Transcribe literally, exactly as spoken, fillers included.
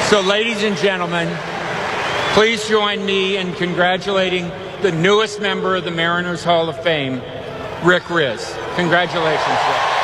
So, ladies and gentlemen, please join me in congratulating the newest member of the Mariners Hall of Fame, Rick Rizzs. Congratulations, Rick.